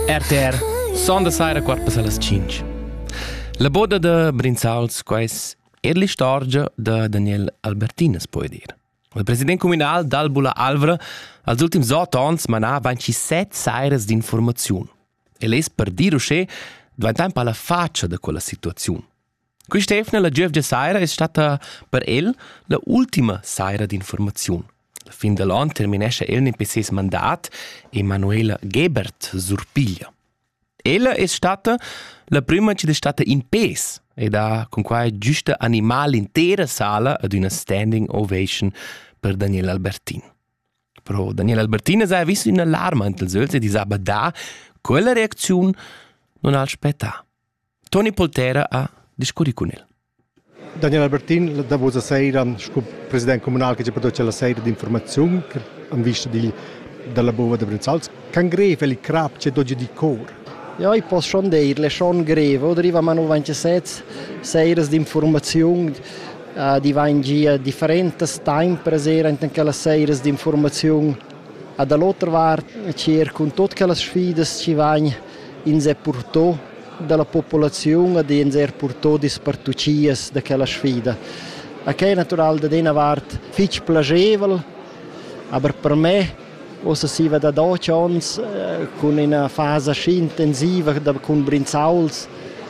RTR, son da saira quart passa las 5. La boda de Brinzauls, quais l'istorgia de Daniel Albertines, puoi dir. Il president comunal d'Albula Alvra als ultims 8 ans manà 27 sairas d'informaziun. E les per dir usce dvaintam pa la faccia de quella situaziun. Qui Stefana, la giovge saira, è stata per el la ultima saira d'informaziun. La fin dell'anno terminesce el in PC's mandat e Manuela Gebert surpiglia. Ella è stata la prima che è stata in pes ed ha con quai giusta animal l'intera sala ad una standing ovation per Daniel Albertin. Però Daniel Albertin ha visto un'allarma entre els e disaba da quella reazione non ha aspettato. Toni Poltera ha discusso con lui. Daniel Albertin, da vosa seira, il presidente comunale che produce la seira di informazioni che hanno visto della bova di Brinzauls. Can greve il crap c'è d'oggi di cor? Ja, ich posso schon dirle, schon greve. Oder ich war noch 27 seiras di informazioni, die waren hier differentes time preseren in quelle seiras di informazioni. Ad all'altra parte, c'è con tutte quelle sfide che vanno in se portò della popolazione e in se portò di spartucias da quella sfida. A che è naturale da dena vart fitch plagevole, aber per me ossa si va da 12 anni con una fase sci intensiva con Brinzauls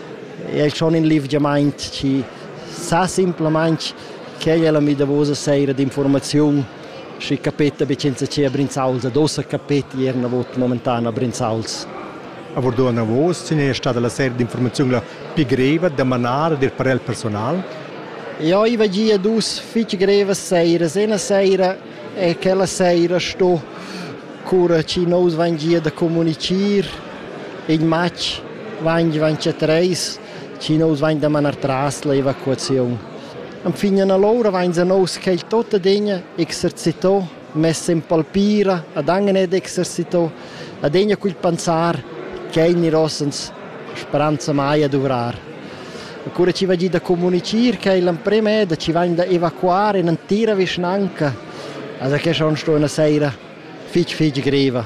e schon in livgiament ci sa semplicemente che ella mi davosa seira di informazione si capetta becenza c'è a Brinzauls ed ossa capetti erano vot momentana a Brinzauls. A vordo una voce c'è stata la serie di informazioni più greve da manare del parel personale? Ja, io vedi a dus fitch greve seira, una seira e che la seira sto cura ci nos vangia da comunicar in match vangia 3 ci nos vang da manar tras la evacuazione. Am fine na lora vangia nos che tutta degna esercito messa in palpira ad angene esercito ad degna quel pensar che ni rossens speranza mai a durar. Cura ci vagi da comunicar che la prima da ci vang da evacuare in tira visnanca. Also che schon sto una sera fitch greva.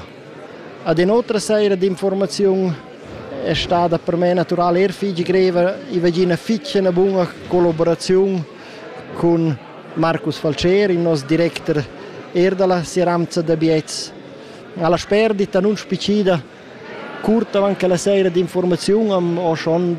Ad un'altra serie di informazioni è stata per me naturale fitch greva. Io vedo una buona collaborazione con Marcus Falcieri, il nostro direttore della Siramza da Biez. Alla sperdita non spicida, curta anche la serie di informazioni, ho schon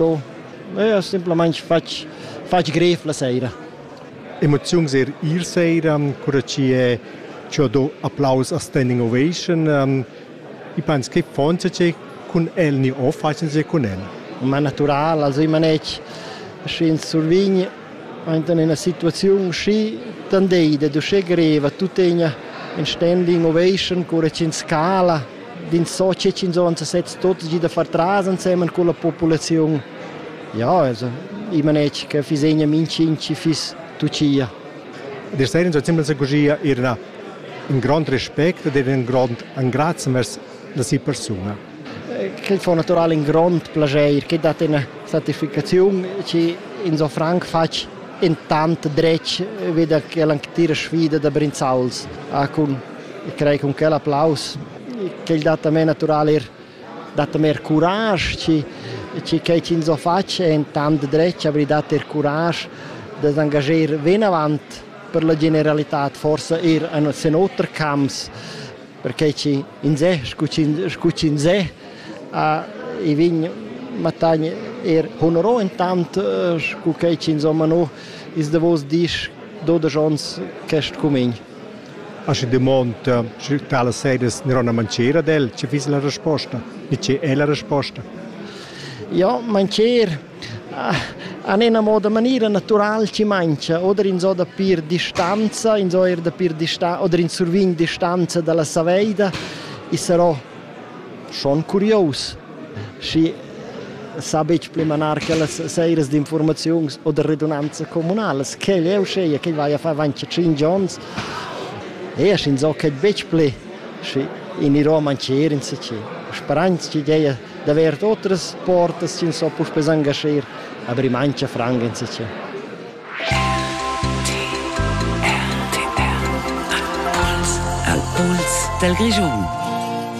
do, semplicemente faccio greva la sera. Emozioni ser ir sera, cura ci è c'ho do applaus a standing ovation. Ich penso che fonse c'è con el ni o facen c'è con el. Ma naturale, also ich manec scin survigni in una situazione sci tandeide, du sche greva, tutegna in standing ovation, cura c'è in scala, din so c'è in so se setz tutti gi da far tras insieme con la popolazione. Ja, also ich manec che fisegna mincinci fis tucia. Der seien so ziemlich così era un grande rispetto ed un grande grazie verso la sua persona. Che fa naturale un grande piacere, che dà una certificazione che in so franc faccio in tanto drecce, vedo che l'antica sfida da Brinzauls. Con quell'applauso, che dà a me naturale, dà a me coraggio, che in so faccio in tanto drecce, avrei dato il coraggio di engagare ben avanti per la generalità, forse un senotro camps, perché ci in sé, scucci in sé, i vigni matagni honorò intanto, scucci ci insomma no, is de vos dis 12 ans che st coming. A si demont, si tala sedes nirona mancera del, ci fis la risposta, e c'è la risposta. Ja, mancer, a una moda maniera naturale ci mancia, oder in so da pir distanza, in so da pir distanza, oder in survin distanza dalla Saveida, e sarò schon curios. Si sabech plimanar che le seires di informazioni oder redundanza comunale, che le uscei, che vai a fare 25 anni, e in so che bec ple, si in iro mancier in se ci. Speranza ci deia d'aver otras portas ci so pus pes engagier, aber in mancha franga in se ci. Al puls del Grigion.